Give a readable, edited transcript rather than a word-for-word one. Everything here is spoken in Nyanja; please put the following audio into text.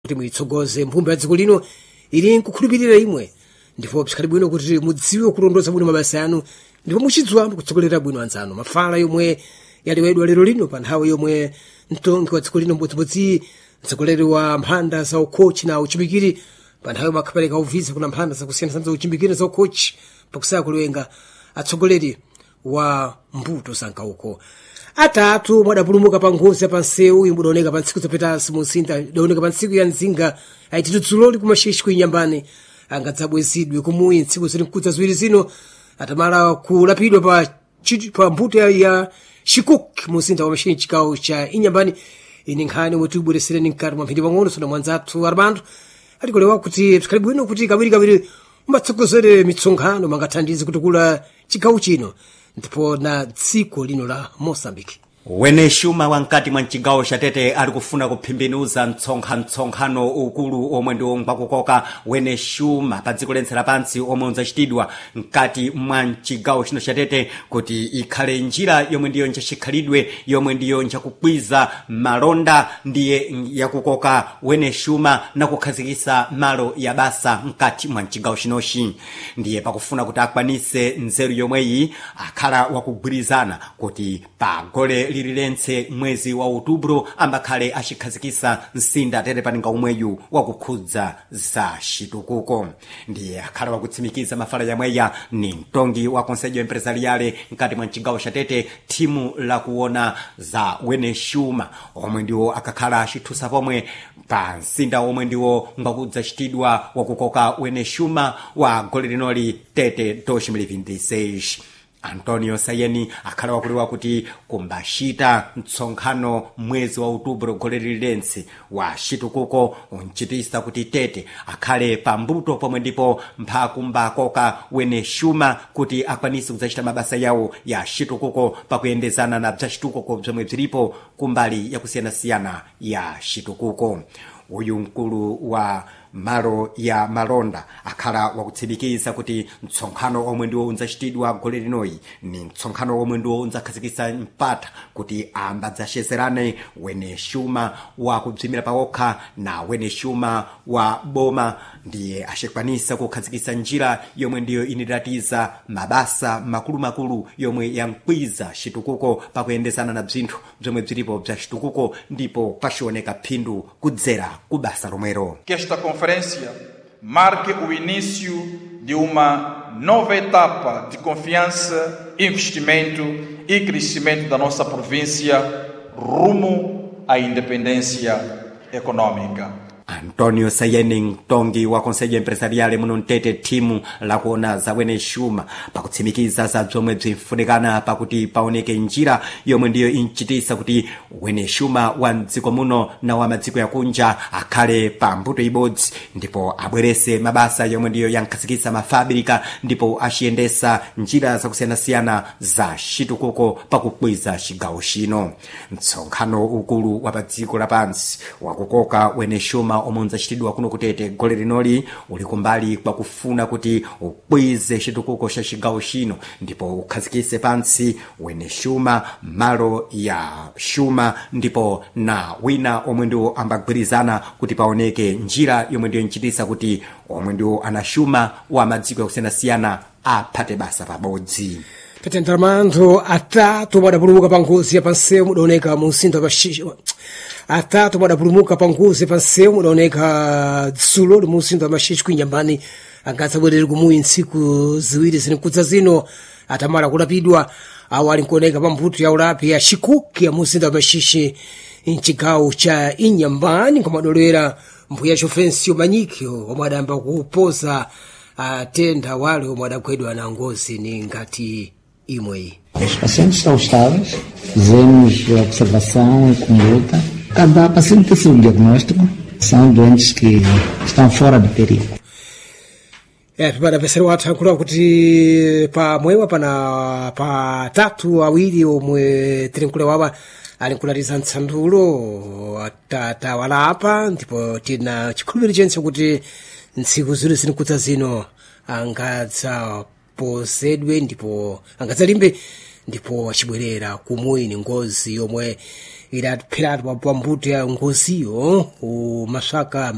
kuti muitsogoze mphumba ya dziko lino ili nkukhulupirira imwe, ndipo psikhali bwino kuti mudziwe kulondoza bwino mabasa anu, ndipo muchidziwa kutsogolera bwino anzanu. Mafala yomwe yaliwedwa lero lino pa nthawi yomwe mtongi wa dziko lino mbodzimodzi mtsogoleri wa mphanda za ukhochi na uchimikiri pa nthawi yomwe akhapereka uvisa kuna mphanda zakusiyana za uchimikiri za ukhochi pakusaya kuliwenga atsogoleri wa mbuto sankauko. Atatu mwadapulumuka pa ngozi ya pansewu imbudaoneka pa ntsiku zapitasi mu msinda idaoneka pa ntsiku ya Nzinga aititudzuloli kumashishi kuinyambani angadzabwezidwe kumuyi ntsiku zili mkudza ziwiri zino atamala kulapidwa pa mbuto ya Shikuki mu msinda wa mashini chikawo cha inyambani. Ini nkhani omwe tibweresereni mkati mwa mphindi pang'ono sona mwanzathu Armando alikolewa kuti psikhali bwino kuti kawirikawiri mbatsogozere mitsonkhano mangathandize kutukula chigawo chino ndipo na dziko lino la Mozambique. Wene Shuma wankati mwa mchigawo cha Tete ali kufuna kuphimbiniza mtsonkhano ukulu omwe ndi ngwakukoka Wene Shuma pa dziko lense lapansi omwe unzachitidwa mkati mwa mchigawo chino cha Tete kuti ikhale njira yomwe ndiyo nchachikhalidwe yomwe ndiyo nchakukwiza malonda ndiye yakukoka Wene Shuma na kukhazikisa malo ya basa mkati mwa mchigawo chinochi. Ndiye pakufuna kuti akwanise nzeru yomweyi akhala wakugwirizana kuti pagole lililense mwezi wa Outubro ambakhale achikhazikisa msinda Tete paninga umweyu wakukhudza za chitukuko. Ndiye akhala wakutsimikiza mafala yamweya ni mtongi wa Conselho Empresariale mkati mwa mchigawo cha Tete timu la kuona za Wene Shuma omwe ndiwo akakhala achithusa pomwe pa msinda omwe ndiwo ngakudza chitidwa wakukoka Wene Shuma wa gole linoli Tete 2026. Antonio Sayeni akhala wakuliwa kuti kumbashita mtsonkhano mwezi wa Outubro gole lililense wa chitukuko unchitisa kuti Tete akhale pambuto pomwe ndipo mphakumbakoka Wene Shuma kuti akwanise kudzachita mabasa yawo ya chitukuko pakuyendezana na bzachitukuko bzomwe bzilipo kumbali yakusiyana-siyana ya chitukuko. Uyu mkulu wa malo ya malonda akhala wakutsimikiza kuti mtsonkhano omwe ndiwo unzachitidwa gole linoyi ni mtsonkhano omwe ndiwo unzakhazikisa mpata kuti ambadzachezerane Wene Shuma wa kubzimira pawokha na Wene Shuma wa boma. Ndiye ashikwanisa kukhazikisa njira yomwe ndiyo iniratiza mabasa makulu yomwe yankwiza chitukuko pakuyendezana na bzinthu bzomwe bzilipo bza chitukuko ndipo pashioneka phindu kudzera kubasa lomwero. Esta conferência marque o início de uma nova etapa de confiança, investimento e crescimento da nossa província rumo à independência econômica. Antonio Sayeni mtongi wa Conselho Empresariale muno Tete timu la kuona za Wene Shuma pakutsimikiza za bzomwe bzifunikana pakuti paoneke njira yomwe ndiyo inchitisa kuti Wene Shuma wa mdziko muno na wa madziko yakunja akhale pa mbuto ibodzi ndipo abwerese mabasa yomwe ndiyo yankhazikisa mafabrika ndipo achiyendesa njira zakusiyana-siyana za chitukuko pakukwiza chigawo chino. Mtsonkhano ukulu wa pa dziko lapansi wakukoka Wene Shuma omwe unzachitidwa kuno kutete gole linoli uli kumbali kwa kufuna kuti ukwize chitukuko cha chigawo chino ndipo ukhazikise pansi Wene Shuma malo ya Shuma ndipo na wina omwe ndiwo ambagwirizana kuti paoneke njira yomwe ndiyo nchitisa kuti omwe ndiwo anashuma wa madziko yakusiyana-siyana aphate basa pabodzi. Pete Ntaramando atatu mwadapulumuka pa ngozi ya pansewu mudaoneka mu msinda wa atatu mwadapulumuka pa ngozi ya pansewu mudaoneka dzulo mu msinda wa Mashishi kuinyambani angadzabwerere kumuyi ntsiku ziwiri zini mkudza zino atamala kulapidwa awo ali nkuoneka pa mbuto ya ulapi ya Shikuki ya mu msinda wa Mashishi mchigawo cha inyambani nkomadolera mbuya Chofensio Manyikyo omwe adayamba kupoza atenda wale omwe adagwedwa na ngozi ni ngati imwe. Os pacientes estão estáveis, fizemos observação e conduta. Cada paciente tem seu diagnóstico, são doentes que estão fora de perigo. Tupanda pesero wathankula kuti pamwewa pana pa tatu awiri omwe tirinkule wawa alinkulatiza ntsandulo atawala apa ndipo tina chikhulupiriro chense kuti ntsiku zili zinikudza zino angadzapozedwe ndipo angadzalimbe ndipo achibwerera kumuyi ni ngozi yomwe idapheratu pa mbuto ya ngoziyo masaka